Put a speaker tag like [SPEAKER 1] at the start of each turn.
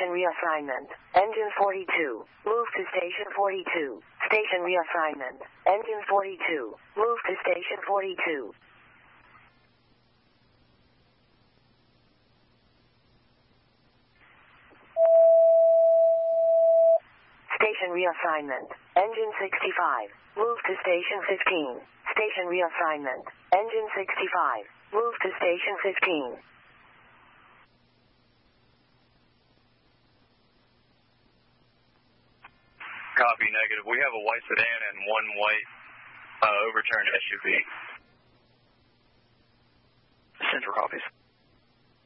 [SPEAKER 1] Station reassignment. Engine 42. Move to Station 42. Station reassignment. Engine 42. Move to Station 42. Station reassignment. Engine 65. Move to Station 15. Station reassignment. Engine 65. Move to Station 15.
[SPEAKER 2] Copy, negative. We have a white sedan and one white overturned SUV.
[SPEAKER 3] Central copies.